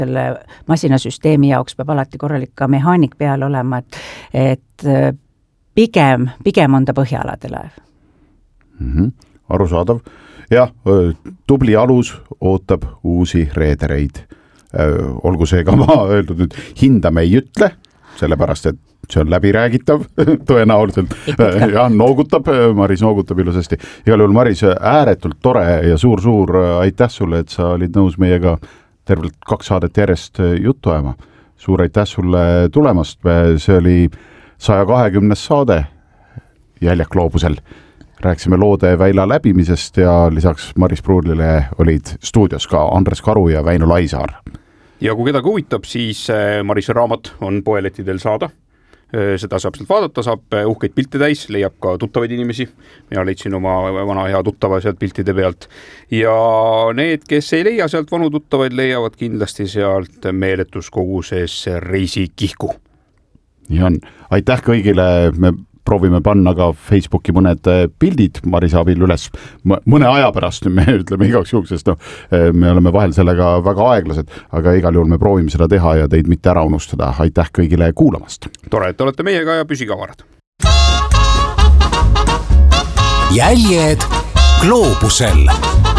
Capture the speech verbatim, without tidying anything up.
selle masinasüsteemi jaoks peab alati korralik ka mehaanik peal olema, et, et pigem, pigem on ta põhjaalade laev. Mm-hmm. Arusaadav. Jah, tubli alus ootab uusi reedereid. Olgu see ka ma öeldud nüüd, hinda me ei ütle, sellepärast, et see on läbiräägitav tõenäoliselt. Ja noogutab, Maris noogutab ilusasti. Igal juhul, Maris, ääretult tore ja suur-suur aitäh sulle, et sa olid nõus meiega tervelt kaks saadet järjest juttu ajama. Suur aitäh sulle tulemast. See oli saja kahekümnes saade Jäljak loobusel. Rääkisime loode väila läbimisest ja lisaks Maris Pruulile olid stuudios ka Andres Karu ja Väino Laisaar. Ja kui kedagi huvitab, siis Marise raamat on poelettidel saada. Seda saab sealt vaadata, saab uhkeid pilte täis, leiab ka tuttavaid inimesi. Mina leidsin oma vana hea tuttava sealt piltide pealt. Ja need, kes ei leia sealt vanu tuttavaid, leiavad kindlasti sealt meeletus koguses reisikihku. Nii on. Aitäh kõigile. Me proovime panna ka Facebooki mõned pildid Marise abil üles mõne aja pärast, me ütleme igaks juhuks, sest no, me oleme vahel sellega väga aeglased, aga igal juhul me proovime seda teha ja teid mitte ära unustada. Aitäh kõigile kuulamast. Tore, et olete meiega ja püsige avarad. Jäljed gloobusel.